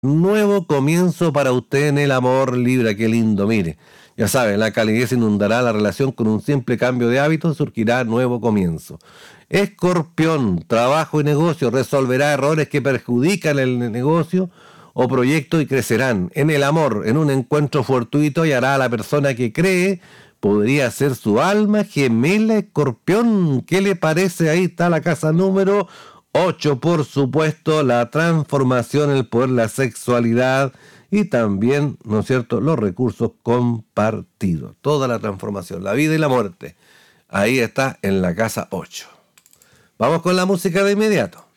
Nuevo comienzo para usted en el amor, Libra, qué lindo, mire. Ya saben, la calidez inundará la relación con un simple cambio de hábitos, surgirá nuevo comienzo. Escorpión, trabajo y negocio, resolverá errores que perjudican el negocio o proyecto y crecerán. En el amor, en un encuentro fortuito, y hará a la persona que cree podría ser su alma gemela. Escorpión, ¿qué le parece? Ahí está la casa número 8, por supuesto, la transformación, el poder, la sexualidad y también, ¿no es cierto?, los recursos compartidos. Toda la transformación, la vida y la muerte. Ahí está en la casa 8. Vamos con la música de inmediato.